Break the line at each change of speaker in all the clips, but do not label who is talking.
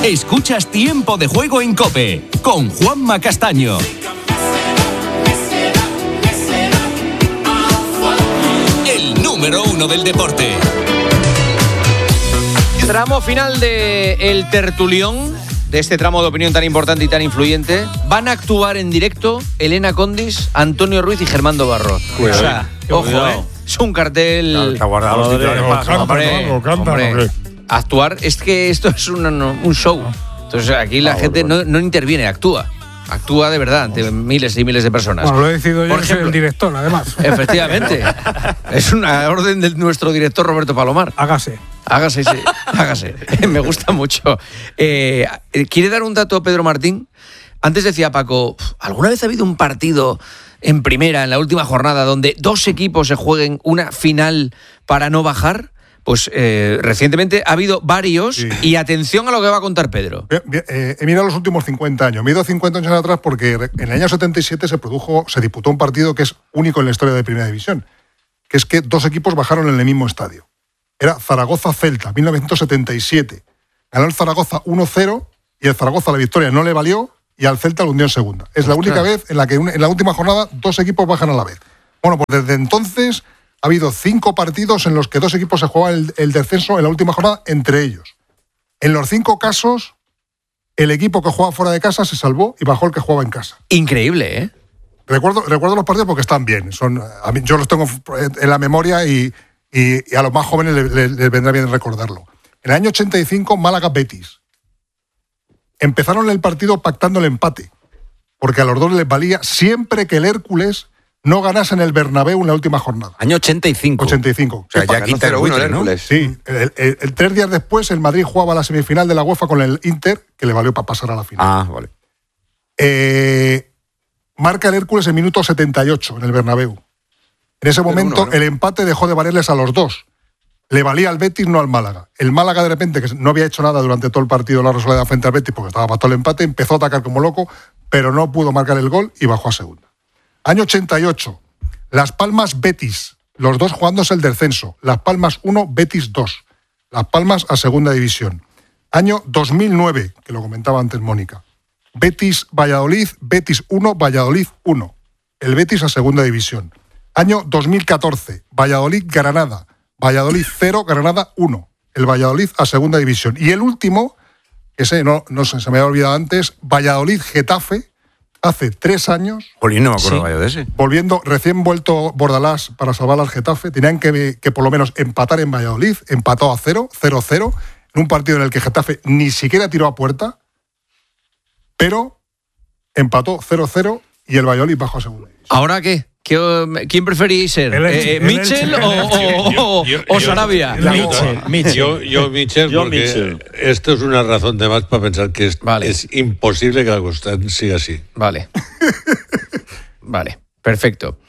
Escuchas Tiempo de Juego en COPE con Juanma Castaño. El número 1 del deporte.
Tramo final de El Tertulión, de este tramo de opinión tan importante y tan influyente. Van a actuar en directo Elena Condis, Antonio Ruiz y Germando Barros.
Cuidado,
o sea, ojo, es un cartel.
Está guardado los titulares.
Hombre, actuar, es que esto es un show. Entonces aquí la gente no interviene, actúa de verdad ante miles y miles de personas.
Bueno, lo he decidido yo,
por ejemplo,
soy el director, además.
Efectivamente. Es una orden de nuestro director Roberto Palomar.
Hágase. Me gusta mucho. ¿Quiere dar un dato Pedro Martín? Antes decía Paco, ¿alguna vez ha habido un partido en primera, en la última jornada, donde dos equipos se jueguen una final para no bajar? Pues recientemente ha habido varios, sí. Y atención a lo que va a contar Pedro.
He mirado los últimos 50 años. Me he ido 50 años atrás porque en el año 77 se disputó un partido que es único en la historia de Primera División, que es que dos equipos bajaron en el mismo estadio. Era Zaragoza-Celta, 1977. Ganó el Zaragoza 1-0 y el Zaragoza la victoria no le valió y al Celta lo hundió en segunda. Es la única vez en la que en la última jornada dos equipos bajan a la vez. Bueno, pues desde entonces ha habido 5 partidos en los que dos equipos se jugaban el descenso en la última jornada entre ellos. En los 5 casos, el equipo que jugaba fuera de casa se salvó y bajó el que jugaba en casa.
Increíble, ¿eh?
Recuerdo los partidos porque están bien. Yo los tengo en la memoria y a los más jóvenes les vendrá bien recordarlo. En el año 85, Málaga-Betis. Empezaron el partido pactando el empate, porque a los dos les valía siempre que el Hércules no ganase en el Bernabéu en la última jornada.
Año 85.
85.
O sea, ya quinta el Hércules, ¿no?
Sí. 3 días después, el Madrid jugaba la semifinal de la UEFA con el Inter, que le valió para pasar a la final.
Ah, vale.
Marca el Hércules en minuto 78 en el Bernabéu. En ese momento, el empate dejó de valerles a los dos. Le valía al Betis, no al Málaga. El Málaga, de repente, que no había hecho nada durante todo el partido la Rosaleda frente al Betis, porque estaba para todo el empate, empezó a atacar como loco, pero no pudo marcar el gol y bajó a segunda. Año 88, Las Palmas Betis, los dos jugándose el descenso. Las Palmas 1, Betis 2. Las Palmas a segunda división. Año 2009, que lo comentaba antes Mónica. Betis Valladolid, Betis 1, Valladolid 1. El Betis a segunda división. Año 2014, Valladolid-Granada. Valladolid 0, Granada 1. El Valladolid a segunda división. Y el último, ese no sé, se me había olvidado antes, Valladolid-Getafe, hace 3 años.
Jolín, no me acuerdo de ese.
Recién vuelto Bordalás para salvar al Getafe, tenían que por lo menos empatar en Valladolid, empató a 0-0, en un partido en el que Getafe ni siquiera tiró a puerta, pero empató 0-0 y el Valladolid bajó a segunda división.
¿Ahora qué? ¿Quién preferís ser? ¿Mitchell o Sarabia?
Mitchell. Yo Mitchell, porque esto es una razón de más para pensar que es imposible que la cosa siga así.
Vale, perfecto.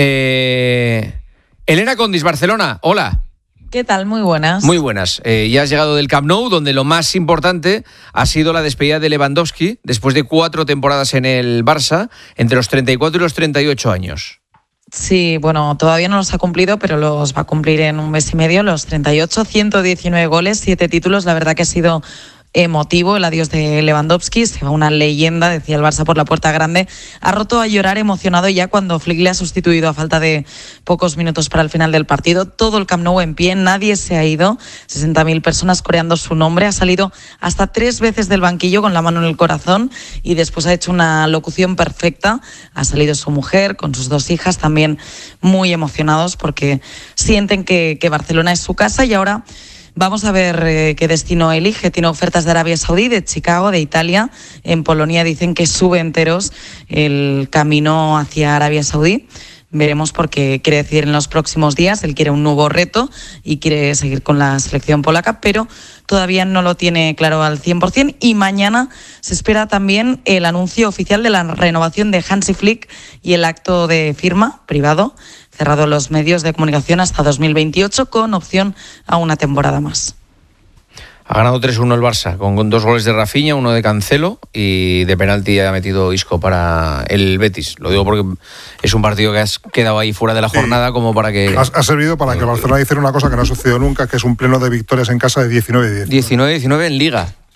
Elena Condis, Barcelona, hola.
¿Qué tal? Muy buenas.
Muy buenas. Ya has llegado del Camp Nou, donde lo más importante ha sido la despedida de Lewandowski después de 4 temporadas en el Barça, entre los 34 y los 38 años.
Sí, bueno, todavía no los ha cumplido, pero los va a cumplir en un mes y medio, los 38, 119 goles, 7 títulos. La verdad que ha sido emotivo el adiós de Lewandowski, se va una leyenda, decía el Barça por la puerta grande, ha roto a llorar emocionado ya cuando Flick le ha sustituido a falta de pocos minutos para el final del partido. Todo el Camp Nou en pie, nadie se ha ido, 60.000 personas coreando su nombre, ha salido hasta 3 veces del banquillo con la mano en el corazón y después ha hecho una locución perfecta, ha salido su mujer con sus 2 hijas también muy emocionados porque sienten que Barcelona es su casa y ahora vamos a ver qué destino elige. Tiene ofertas de Arabia Saudí, de Chicago, de Italia. En Polonia dicen que sube enteros el camino hacia Arabia Saudí. Veremos porque quiere decir en los próximos días. Él quiere un nuevo reto y quiere seguir con la selección polaca, pero todavía no lo tiene claro al 100%. Y mañana se espera también el anuncio oficial de la renovación de Hansi Flick y el acto de firma privado cerrado los medios de comunicación hasta 2028 con opción a una temporada más.
Ha ganado 3-1 el Barça, con 2 goles de Rafinha, 1 de Cancelo y de penalti ha metido Isco para el Betis. Lo digo porque es un partido que has quedado ahí fuera de la jornada como para que...
Ha servido para que Barcelona hiciera una cosa que no ha sucedido nunca, que es un pleno de victorias en casa de 19-19.
19-19 en Liga.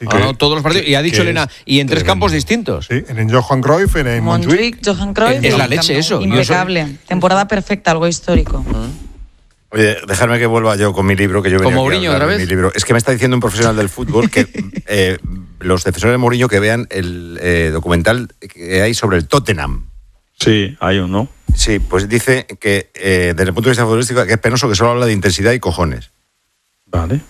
Ganó todos los partidos. Y ha dicho Elena, y en 3 campos distintos.
Sí, en Johan Cruyff, en Montjuic.
Johan Cruyff.
Es la leche eso.
Impecable. Temporada perfecta, algo histórico.
Oye, dejadme que vuelva yo con mi libro, que yo venía
¿Con
aquí a
Mourinho
hablar
otra
de
vez?
mi libro. Es que me está diciendo un profesional del fútbol que los defensores de Mourinho que vean el documental que hay sobre el Tottenham.
Sí, hay uno.
Sí, pues dice que desde el punto de vista futbolístico que es penoso, que solo habla de intensidad y cojones.
Vale.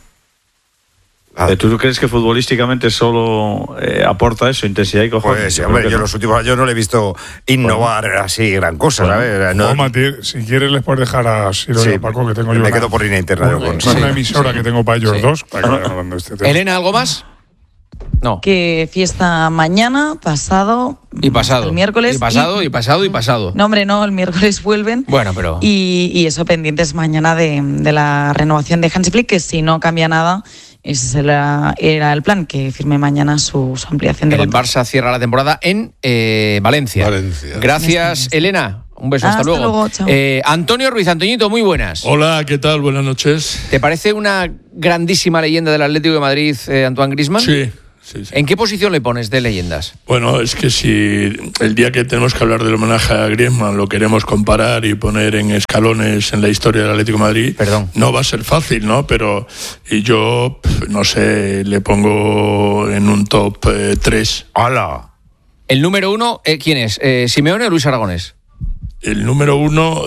¿Tú crees que futbolísticamente solo aporta eso, intensidad y cojones?
Pues sí, hombre, yo los últimos años no le he visto innovar así gran cosa, ¿sabes? No,
Si quieres les puedes dejar a Siro y a Paco, que tengo yo.
Me quedo por línea interna.
Una emisora que tengo para ellos dos, para que vayan hablando de este tema.
Elena, ¿algo más? No.
Que fiesta mañana, pasado.
Y pasado.
El miércoles.
Y pasado.
No, hombre, no, el miércoles vuelven.
Bueno, pero.
Y eso pendientes mañana de la renovación de Hansi Flick, que si no cambia nada, ese era el plan, que firme mañana su ampliación de contrato.
El Barça cierra la temporada en Valencia. Gracias, Elena. Un beso, hasta luego.
Chao.
Antonio Ruiz, Antoñito, muy buenas.
Hola, ¿qué tal? Buenas noches.
¿Te parece una grandísima leyenda del Atlético de Madrid, Antoine Griezmann?
Sí.
¿En qué posición le pones de leyendas?
Bueno, es que si el día que tenemos que hablar del homenaje a Griezmann lo queremos comparar y poner en escalones en la historia del Atlético de Madrid, no va a ser fácil, ¿no? Pero yo, no sé, le pongo en un top 3.
¡Hala!
¿El número 1, quién es? ¿Simeone o Luis Aragonés?
El número 1,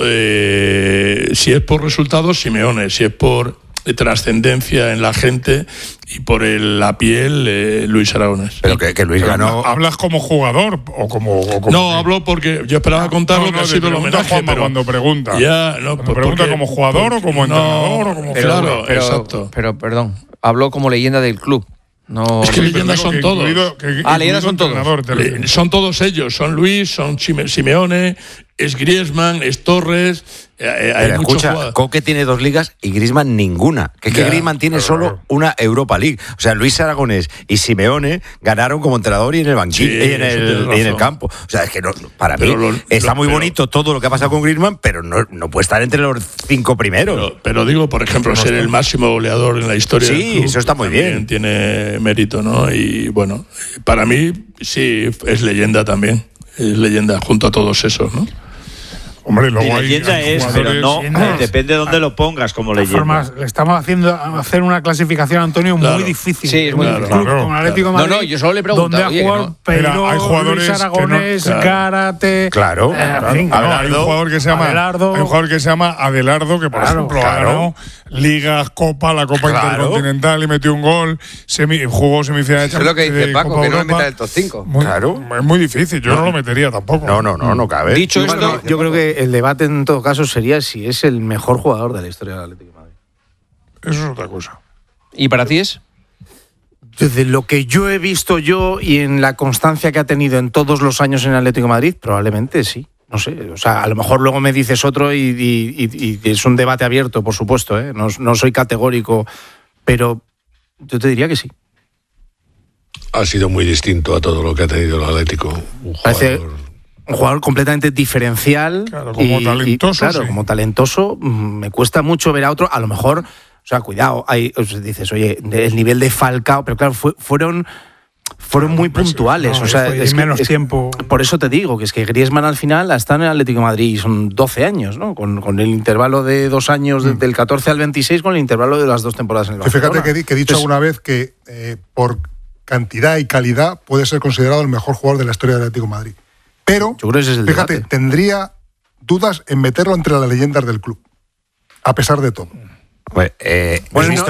si es por resultados, Simeone. Si es por trascendencia en la gente y por la piel, Luis Aragonés.
Pero que Luis ganó.
¿Hablas como jugador o como
no, hablo porque yo esperaba contar lo que ha sido el homenaje, pero
cuando pregunta.
Ya, no,
cuando pregunta como jugador o como entrenador o como
claro, exacto.
Pero perdón, habló como leyenda del club. No,
es que leyendas son todos.
Leyendas son todos.
Son todos ellos. Son Luis, son Simeone, es Griezmann, es Torres.
Pero escucha, Coque tiene 2 ligas y Griezmann ninguna. Que Griezmann tiene solo una Europa League. O sea, Luis Aragonés y Simeone ganaron como entrenador y en el banquillo y en el campo. O sea, es que para mí está muy bonito todo lo que ha pasado con Griezmann, pero no puede estar entre los 5 primeros.
Pero digo, por ejemplo, ser el máximo goleador en la historia del club,
eso está muy bien.
Tiene mérito, ¿no? Y bueno, para mí sí es leyenda también. Es leyenda junto a todos esos, ¿no?
Hombre, luego
leyenda es, pero no, depende de dónde lo pongas como leyenda.
De todas formas, le estamos hacer una clasificación, Antonio, muy difícil.
Sí, es muy difícil.
Con Atlético de Madrid,
no, yo solo le pregunto.
¿Dónde ha jugado Pedro,
hay jugadores
Luis Aragonés, Gárate?
Claro.
Hay un jugador que se llama Adelardo, que por ejemplo ha ganado ligas, la Copa Intercontinental y metió un gol, jugó semifinal de Champions.
Eso es lo que dice Paco, que no lo meta el top 5.
Es muy difícil, yo no lo metería tampoco.
No cabe.
Dicho esto,
yo creo que el debate en todo caso sería si es el mejor jugador de la historia del Atlético de Madrid.
Eso es otra cosa.
¿Y para ti es?
Desde lo que yo he visto y en la constancia que ha tenido en todos los años en el Atlético de Madrid, probablemente sí. No sé, o sea, a lo mejor luego me dices otro y es un debate abierto, por supuesto, ¿eh? No soy categórico, pero yo te diría que sí.
Ha sido muy distinto a todo lo que ha tenido el Atlético.
Un jugador completamente diferencial.
Claro, como talentoso.
Como talentoso. Me cuesta mucho ver a otro. A lo mejor, o sea, cuidado, dices, oye, el nivel de Falcao, pero claro, fueron muy puntuales. O sea, es
menos tiempo.
Por eso te digo, que es que Griezmann al final está en el Atlético de Madrid y son 12 años, ¿no? Con el intervalo de 2 años, del 14 al 26, con el intervalo de las 2 temporadas en el Barcelona.
Fíjate que he dicho alguna vez que por cantidad y calidad puede ser considerado el mejor jugador de la historia del Atlético de Madrid. Pero,
yo creo que ese es el
fíjate,
debate.
Tendría dudas en meterlo entre las leyendas del club, a pesar de todo.
Es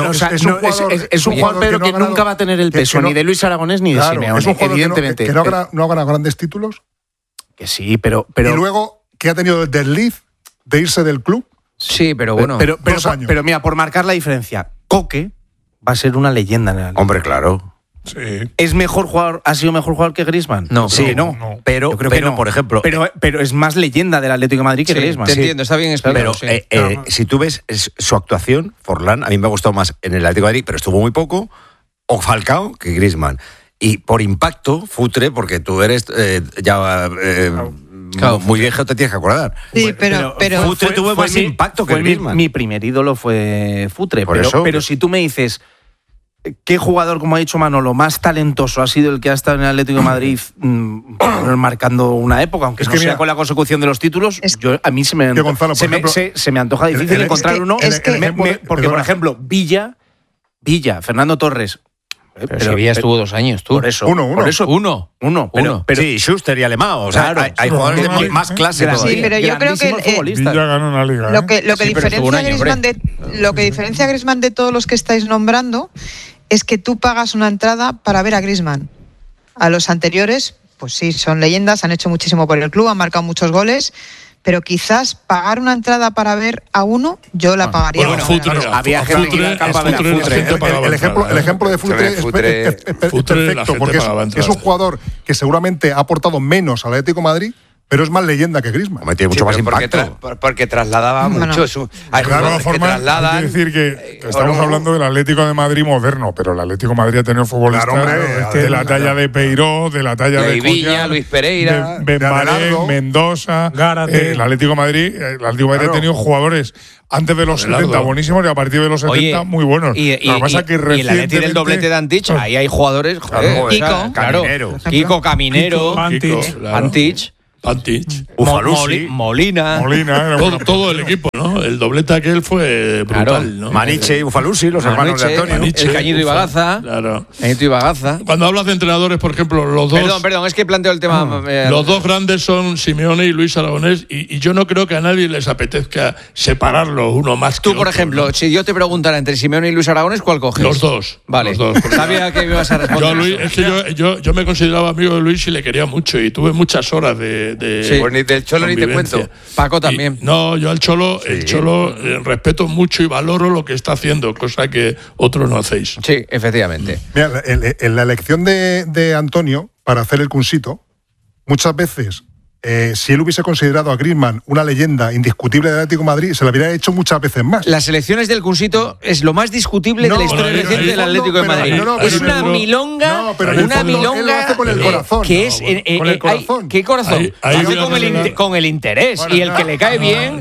un jugador pero que nunca va a tener el peso ni de Luis Aragonés ni de Simeone,
es un jugador
evidentemente.
Que no ha ganado grandes títulos.
Que sí, pero...
Y luego, que ha tenido el desliz de irse del club.
Sí, pero bueno.
Pero mira, por marcar la diferencia, Coque va a ser una leyenda en el Atlético.
Hombre, claro.
Sí.
¿Es mejor jugador? ¿Ha sido mejor jugador que Griezmann?
No.
Sí, no. Pero yo creo que no.
Por ejemplo...
Pero es más leyenda del Atlético de Madrid que Griezmann.
Te entiendo, está bien explicado.
Pero si tú ves su actuación, Forlán, a mí me ha gustado más en el Atlético de Madrid, pero estuvo muy poco, o Falcao que Griezmann. Y por impacto, Futre, porque tú eres muy viejo, te tienes que acordar.
Sí, pero
Futre tuvo más impacto que Griezmann.
Mi primer ídolo fue Futre. Pero si tú me dices... ¿qué jugador, como ha dicho Manolo, más talentoso ha sido el que ha estado en el Atlético de Madrid marcando una época, aunque no sea con la consecución de los títulos? A mí se me antoja difícil encontrar uno. Porque, por ejemplo, Villa, Fernando Torres.
Pero Villa estuvo 2 años, tú.
Por eso.
Uno.
Pero sí, Schuster y Alemán. O sea, claro, hay jugadores de más clase todavía.
Sí, pero yo creo que
Villa ganó una liga.
Lo que diferencia a Griezmann de todos los que estáis nombrando es que tú pagas una entrada para ver a Griezmann. A los anteriores, pues sí, son leyendas, han hecho muchísimo por el club, han marcado muchos goles. Pero quizás pagar una entrada para ver a uno, yo la pagaría.
Había gente que iba al campo a ver a Futre.
El ejemplo de Futre es perfecto, porque es un jugador que seguramente ha aportado menos al Atlético de Madrid, pero es más leyenda que Griezmann.
Tiene mucho más impacto.
Porque trasladaba mucho.
Hay que decir que estamos hablando del Atlético de Madrid moderno, pero el Atlético de Madrid ha tenido futbolistas de la talla de Peiró, de la talla de
Villa, Luis Pereira,
Benbaré, Mendoza. El Atlético de Madrid ha tenido jugadores antes de los 70 buenísimos y a partir de los 70 muy buenos.
Y el Atlético del doblete de Antich, ahí hay jugadores. Kiko, Caminero, Antich. Molina.
Todo el equipo, ¿no? El doblete aquel fue brutal, ¿no?
Maniche y Ufalusi, los hermanos de Antonio.
El Cañito y Bagaza.
Claro.
Cañito y Bagaza.
Cuando hablas de entrenadores, por ejemplo, los dos.
Perdón, es que planteo el tema.
Los dos grandes son Simeone y Luis Aragonés, y yo no creo que a nadie les apetezca separarlos uno más que
tú, por ejemplo, si yo te preguntara entre Simeone y Luis Aragonés, ¿cuál coges?
Los dos.
Vale.
Los dos.
Sabía que me ibas a responder.
Yo me consideraba amigo de Luis y le quería mucho, y tuve muchas horas de
el Cholo ni te cuento. Paco también.
Yo al Cholo, respeto mucho y valoro lo que está haciendo, cosa que otros no hacéis.
Sí, efectivamente.
Mira, en la elección de Antonio para hacer el Cunsito, muchas veces, si él hubiese considerado a Griezmann una leyenda indiscutible del Atlético de Madrid, se lo habría hecho muchas veces más.
Las elecciones del Cunsito es lo más discutible de la historia reciente del Atlético de Madrid. Es una milonga,
él lo hace con el corazón.
Que es
con el corazón.
¿Qué corazón? Con el interés. Y el que le cae bien,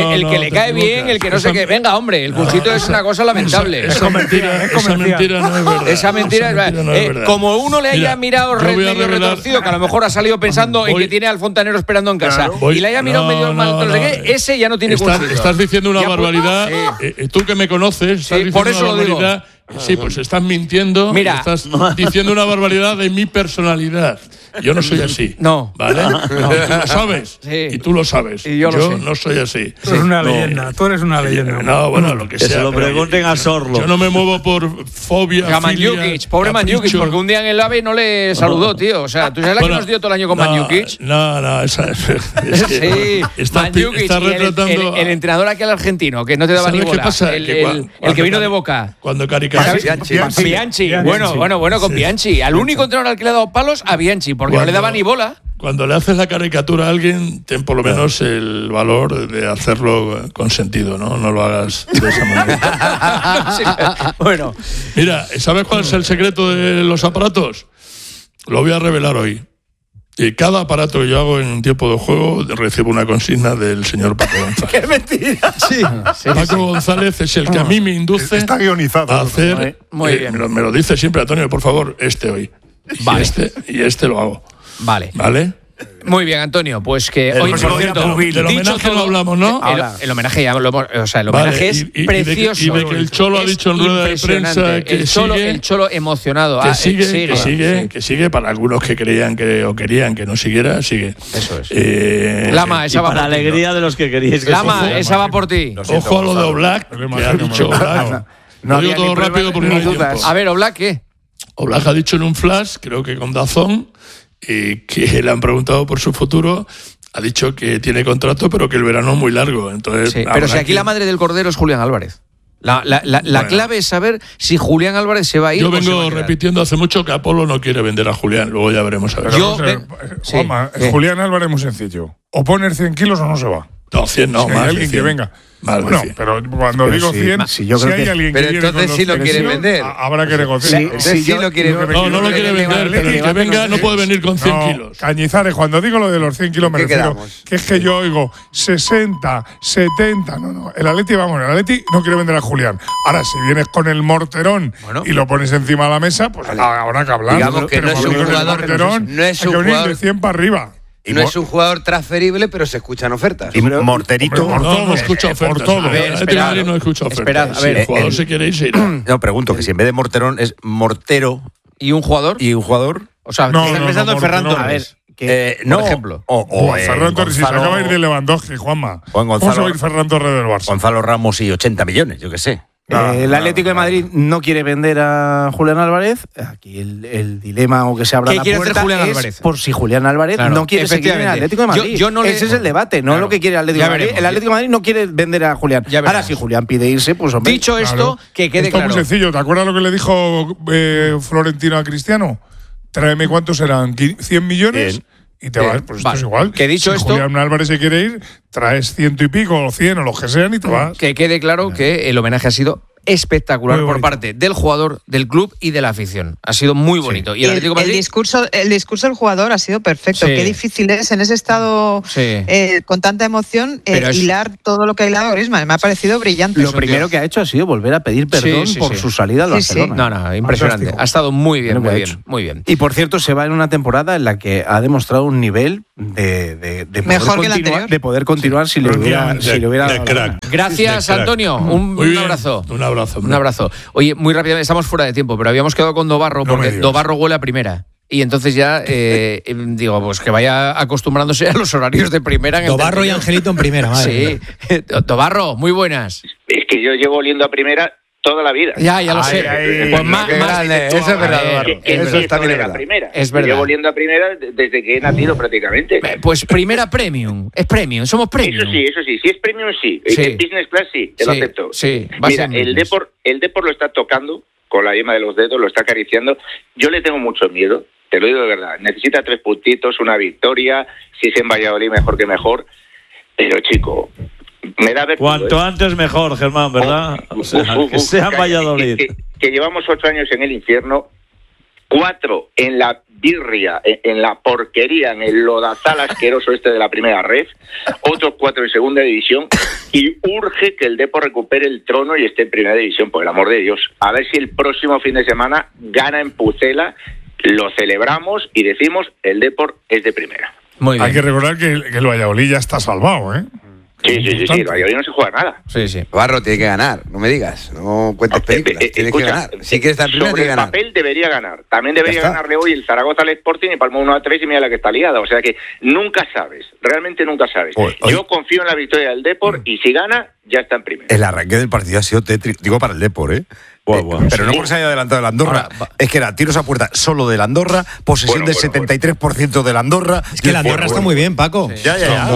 el que no sé qué. Venga, hombre, el Cunsito es una cosa lamentable.
Esa mentira no es verdad.
Esa mentira es verdad. Como uno le haya mirado medio retorcido, que a lo mejor ha salido pensando en que tiene al fontanero esperando en casa y le haya mirado medio mal, no sé qué, ese ya no tiene Cunsito.
Estás diciendo una barbaridad. Tú que me conoces, estás diciendo
por eso una
barbaridad. Sí, pues estás mintiendo.
Mira,
estás diciendo una barbaridad de mi personalidad. Yo no soy así.
No.
¿Vale? Tú lo sabes. Sí. Y tú lo sabes.
Y yo
no soy así.
Tú eres una leyenda. Tú eres una leyenda.
No, bueno, lo que sea.
Que se lo pregunten a Sorlo.
Yo no me muevo por fobia.
Manjukic, pobre Manjukic, porque un día en el AVE no le saludó, tío. O sea, ¿tú sabes la que nos dio todo el año con Manjukic?
No, esa es.
Sí, Manjukic, el entrenador aquí al argentino, que no te daba ni bola.
¿Qué pasa?
El que vino de Boca.
Cuando
Bianchi. Bueno, con Bianchi. Al único entrenador al que le ha dado palos, a Bianchi, porque no le daba ni bola.
Cuando le haces la caricatura a alguien, ten por lo menos el valor de hacerlo con sentido, ¿no? No lo hagas de esa manera.
Bueno.
Mira, ¿sabes cuál es el secreto de los aparatos? Lo voy a revelar hoy. Y cada aparato que yo hago en tiempo de juego recibo una consigna del señor Paco González.
¡Qué mentira!
Sí.
Paco González es el que a mí me induce a hacer.
Muy bien.
Me lo dice siempre Antonio, por favor, hoy.
Vale.
Y este lo hago.
Vale. Muy bien, Antonio, pues que hoy, por cierto,
del homenaje no hablamos, ¿no?
El homenaje ya lo hemos, o sea, el homenaje es precioso.
Y de que el Cholo ha dicho en rueda de prensa que
el Cholo emocionado.
Que sigue para algunos que creían que querían que no siguiera, sigue.
Eso es. Lama, esa va
para
por
alegría de los que queríais que
Lama, esa va por ti.
Ojo a lo de Oblak, que ha dicho Oblak. No digo todo rápido porque no hay tiempo.
A ver, Oblak, ¿qué?
Oblak ha dicho en un flash, creo que con DAZN, que le han preguntado por su futuro, ha dicho que tiene contrato pero que el verano es muy largo. Entonces,
sí, pero si aquí la madre del cordero es Julián Álvarez. La clave es saber si Julián Álvarez se va a ir.
Yo vengo repitiendo hace mucho que Apolo no quiere vender a Julián, luego ya veremos a ver.
Julián Álvarez es muy sencillo. O poner 100 kilos o no se va.
No, 100 no,
si
más
hay alguien que venga. Bueno, pero cuando digo 100, si hay alguien que
pero entonces sí lo quiere vender.
Habrá que negociar.
Sí lo quiere vender.
No lo quiere vender. El que venga no puede venir con 100 kilos.
Cañizares, cuando digo lo de los 100 kilos me refiero que es que yo oigo 60, 70. No. El Atleti no quiere vender a Julián. Ahora, si vienes con el morterón y lo pones encima de la mesa, pues habrá que hablar.
Digamos que no es un jugador. No es un jugador
de 100 para arriba.
Y no es un jugador transferible, pero se escuchan ofertas.
Y Morterito.
No escucha ofertas.
Por todo.
A ver, no escucha ofertas.
Esperad, a ver.
Si el jugador se quiere ir, se irá.
No, pregunto que si en vez de morterón es mortero.
¿Y un jugador?
O sea,
estás pensando en Ferran Torres.
Por
ejemplo.
O
Ferran Torres, si se acaba de ir de Lewandowski, Juanma.
O en Gonzalo,
¿cómo se va a ir Ferran Torres del Barça?
Gonzalo Ramos y 80 millones, yo qué sé.
El Atlético de Madrid no quiere vender a Julián Álvarez. Aquí el dilema o que se abra la puerta es por si Julián Álvarez no quiere seguir en el Atlético de Madrid. Ese es el debate, no lo que quiere el Atlético de Madrid. El Atlético de Madrid no quiere vender a Julián. Ahora, si Julián pide irse, pues hombre.
Dicho esto, que quede claro.
Esto es muy sencillo. ¿Te acuerdas lo que le dijo Florentino a Cristiano? Tráeme cuántos eran, 100 millones. Y te vas, pues esto es igual.
Que dicho esto,
Julián Álvarez se quiere ir, traes 100 y pico, o 100 o los que sean y te vas.
Que quede claro que el homenaje ha sido espectacular por parte del jugador, del club y de la afición. Ha sido muy bonito.
Y el discurso del jugador ha sido perfecto. Qué difícil es en ese estado con tanta emoción hilar todo lo que ha hilado Griezmann. Me ha parecido brillante.
Lo primero que ha hecho ha sido volver a pedir perdón por su salida al Barcelona.
No, impresionante. Ha estado muy bien, muy bien.
Y por cierto, se va en una temporada en la que ha demostrado un nivel de poder continuar si le hubiera dado
crack.
Gracias, Antonio. Un abrazo. Un abrazo. Oye, muy rápidamente, estamos fuera de tiempo, pero habíamos quedado con Dobarro, porque Dobarro huele a primera. Y entonces ya, digo, pues que vaya acostumbrándose a los horarios de primera.
Dobarro y Angelito en primera, madre.
Sí. Dobarro, muy buenas.
Es que yo llevo oliendo a primera toda la vida.
Ya lo sé.
Pues más
eso es verdad.
Eso está bien.
Es verdad.
Llevo oliendo a primera desde que he nacido prácticamente.
Pues primera premium. Es premium. Somos premium.
Eso sí. Si es premium, sí. En business class, sí. Te lo acepto.
Sí.
Mira, el Depor lo está tocando con la yema de los dedos, lo está acariciando. Yo le tengo mucho miedo. Te lo digo de verdad. Necesita 3 puntitos, una victoria. Si es en Valladolid, mejor que mejor. Pero, chico, me da vergüenza.
Cuanto antes mejor, Germán, ¿verdad? Que sea Valladolid.
Que llevamos 8 años en el infierno, 4 en la birria, en la porquería, en el lodazal asqueroso de la primera red, otros 4 en segunda división, y urge que el Depor recupere el trono y esté en primera división, por el amor de Dios. A ver si el próximo fin de semana gana en Pucela, lo celebramos y decimos el Depor es de primera.
Muy bien. Hay que recordar que el Valladolid ya está salvado, ¿eh?
Sí, el Valladolid no se juega nada.
Sí.
Barro tiene que ganar, no me digas, no cuentes películas, tiene que ganar. Si quieres estar primero,
sobre
tiene que ganar.
El papel debería ganar. También debería ganarle hoy el Zaragoza al Sporting y palmó 1-3 y mira la que está liada. O sea que nunca sabes, realmente nunca sabes. Yo confío en la victoria del Depor y si gana, ya está en primero.
El arranque del partido ha sido tétrico, digo para el Depor, ¿eh? Pero no porque se haya adelantado el Andorra. Es que era tiros a puerta solo del Andorra, posesión del 73% del Andorra.
Es que el Andorra está muy bien, Paco.
Ya.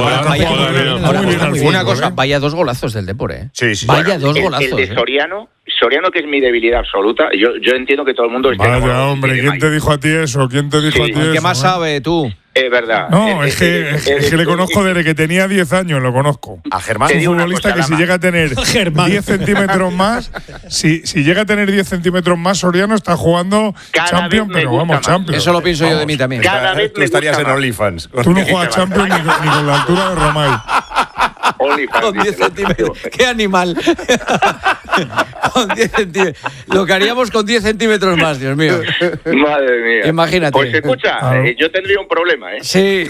Una cosa, vaya 2 golazos del Depor, ¿eh?
Sí.
Vaya 2 golazos.
El de Soriano, que es mi debilidad absoluta. Yo entiendo que todo el mundo esté.
Vaya, hombre, ¿quién te dijo a ti eso?
¿Qué más sabe tú?
Es verdad.
No, es que le conozco desde que tenía 10 años, lo conozco.
A Germán.
Es un futbolista que si llega a tener 10 centímetros más, si llega a tener 10 centímetros más, Soriano está jugando Champions, pero vamos, Champions.
Eso lo pienso yo de mí también.
Cada vez tú estarías en OnlyFans.
Tú no juegas Champions ni con la altura de Romay.
Con 10 centímetros. ¡Qué animal! Con 10 centímetros. Lo que haríamos con 10 centímetros más, Dios mío.
Madre mía.
Imagínate.
Pues escucha, yo tendría un problema, ¿eh?
Sí.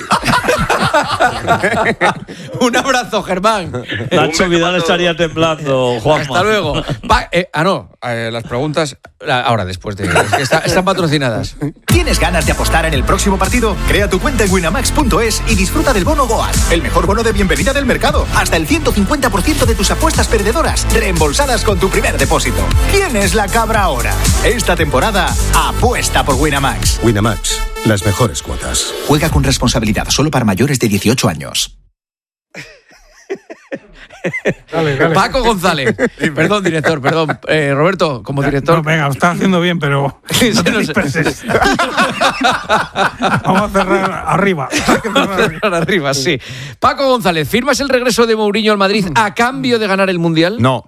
Un abrazo, Germán.
Nacho Vidal estaría temblando, Juanma.
Hasta luego. Las preguntas ahora, después de... están patrocinadas.
¿Tienes ganas de apostar en el próximo partido? Crea tu cuenta en winamax.es y disfruta del bono Goal, el mejor bono de bienvenida del mercado. Hasta el 150% de tus apuestas perdedoras reembolsadas con tu primer depósito. ¿Quién es la cabra ahora? Esta temporada, apuesta por Winamax.
Winamax, las mejores cuotas.
Juega con responsabilidad, solo para mayores de 18 años.
Dale.
Paco González. Perdón, director, perdón. Roberto, como director.
No, venga, lo estás haciendo bien, pero no te disperses. Vamos a cerrar arriba.
Arriba, sí. Paco González, ¿firmas el regreso de Mourinho al Madrid a cambio de ganar el Mundial?
No.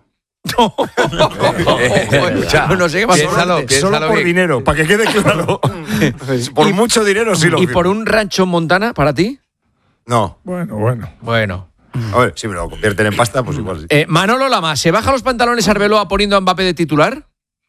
No sé qué más.
Solo por dinero, para que quede claro. Por mucho dinero sí lo
¿Y
firmo.
por un rancho en Montana, para ti?
No.
Bueno.
A ver, si me lo convierten en pasta, pues igual sí.
Manolo Lama, ¿se baja los pantalones Arbeloa poniendo a Mbappé de titular?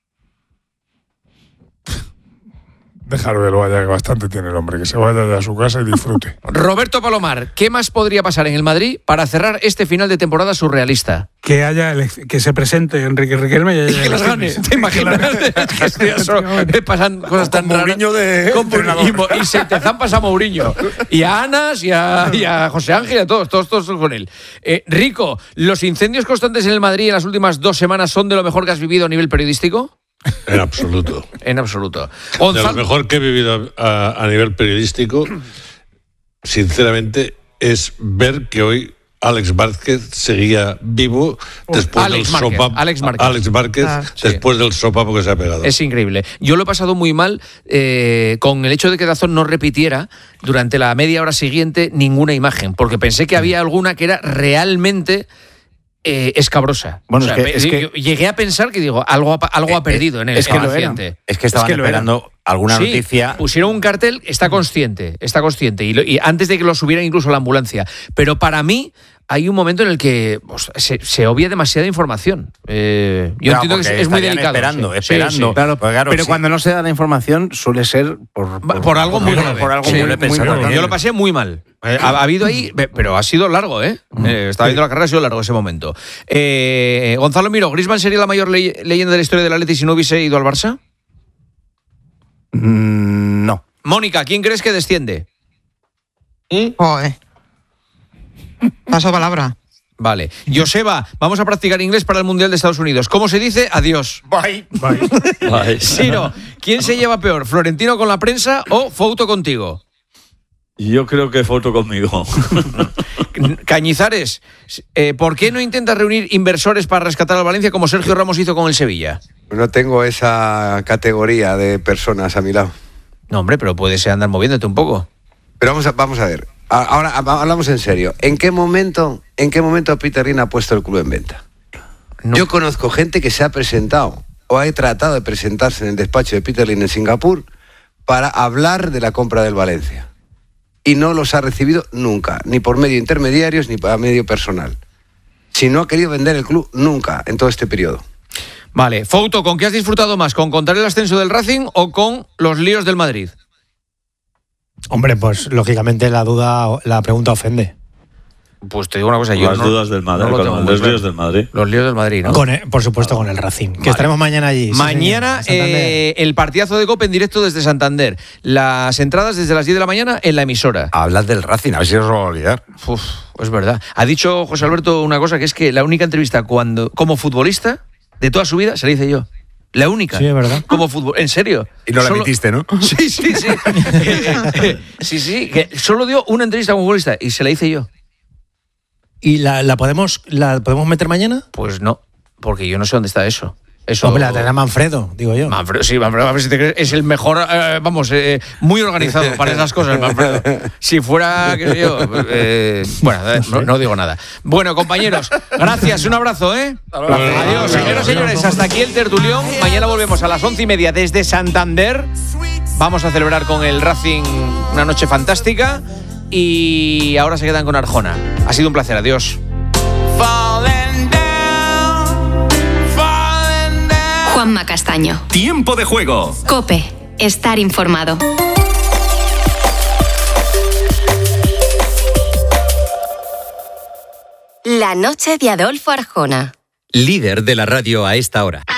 Déjalo ya, que bastante tiene el hombre, que se vaya de a su casa y disfrute.
Roberto Palomar, ¿qué más podría pasar en el Madrid para cerrar este final de temporada surrealista?
Que se presente Enrique Riquelme y
que las gane. ¿Te imaginas? Que pasan cosas tan raras. Y se te zampas a Mourinho. Y a Anas, y a José Ángel, y a todos con él. Rico, ¿los incendios constantes en el Madrid en las últimas 2 semanas son de lo mejor que has vivido a nivel periodístico?
En absoluto.
En absoluto.
De lo mejor que he vivido a nivel periodístico, sinceramente, es ver que hoy Alex Márquez seguía vivo después del sopapo. Alex Márquez, después del sopapo que se ha pegado.
Es increíble. Yo lo he pasado muy mal con el hecho de que Dazón no repitiera durante la media hora siguiente ninguna imagen, porque pensé que había alguna que era realmente escabrosa. Bueno, yo llegué a pensar que algo ha perdido en el accidente.
Es que estaban esperando alguna noticia.
Pusieron un cartel, está consciente. Y antes de que lo subieran incluso a la ambulancia. Pero para mí hay un momento en el que se obvia demasiada información. Yo entiendo que es muy delicado.
Esperando.
Claro, pero cuando no se da la información suele ser
por algo muy grave.
Por algo muy
grave. Yo lo pasé muy mal. Ha habido ahí, pero ha sido largo, estaba viendo la carrera, ha sido largo ese momento. Gonzalo Miró, ¿Griezmann sería la mayor leyenda de la historia del Atleti si no hubiese ido al Barça?
No.
Mónica, ¿quién crees que desciende?
Paso palabra.
Vale. Joseba, vamos a practicar inglés para el Mundial de Estados Unidos. ¿Cómo se dice? Adiós.
Bye.
Siro, ¿quién se lleva peor? ¿Florentino con la prensa o Fouto contigo?
Yo creo que Fouto conmigo.
Cañizares, ¿por qué no intentas reunir inversores para rescatar al Valencia como Sergio Ramos hizo con el Sevilla?
No tengo esa categoría de personas a mi lado.
No, hombre, pero puedes andar moviéndote un poco.
Pero vamos a ver. Ahora hablamos en serio. ¿En qué momento Peter Lim ha puesto el club en venta? No. Yo conozco gente que se ha presentado o ha tratado de presentarse en el despacho de Peter Lim en Singapur para hablar de la compra del Valencia. Y no los ha recibido nunca, ni por medio de intermediarios ni por medio personal. Si no ha querido vender el club nunca en todo este periodo.
Vale, Fouto, ¿con qué has disfrutado más? ¿Con contar el ascenso del Racing o con los líos del Madrid?
Hombre, pues lógicamente la pregunta ofende.
Pues te digo una cosa,
las dudas del Madrid, los líos del Madrid.
Los líos del Madrid, ¿no?
Por supuesto con el Racing, que estaremos mañana allí.
Mañana el partidazo de COPE en directo desde Santander. Las entradas desde las 10 de la mañana en la emisora.
Hablas del Racing, a ver si os lo va a olvidar.
Es verdad. Ha dicho José Alberto una cosa, que es que la única entrevista como futbolista de toda su vida se la hice yo. La única.
Sí, es verdad.
Como fútbol. ¿En serio?
Y no la emitiste, ¿no?
Sí. Sí, que solo dio una entrevista como futbolista y se la hice yo.
¿Y la podemos meter mañana?
Pues no, porque yo no sé dónde está eso.
Hombre, la tendrá Manfredo, digo yo.
Manfredo, a ver si te crees, es el mejor, muy organizado para esas cosas, Manfredo. Si fuera, qué sé yo, bueno, no digo nada. Bueno, compañeros, gracias, un abrazo, Adiós, señoras y señores, hasta aquí el tertulión. Mañana volvemos a las 11:30 desde Santander. Vamos a celebrar con el Racing una noche fantástica y ahora se quedan con Arjona. Ha sido un placer, adiós.
Juanma Castaño.
Tiempo de juego.
COPE. Estar informado. La noche de Adolfo Arjona.
Líder de la radio a esta hora.